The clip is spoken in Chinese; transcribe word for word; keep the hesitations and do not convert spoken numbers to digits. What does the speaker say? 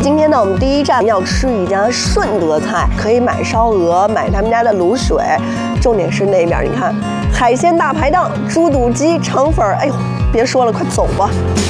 今天呢，我们第一站要吃一家顺德菜，可以买烧鹅，买他们家的卤水。重点是那边，你看海鲜大排档、猪肚鸡、肠粉，哎呦，别说了，快走吧。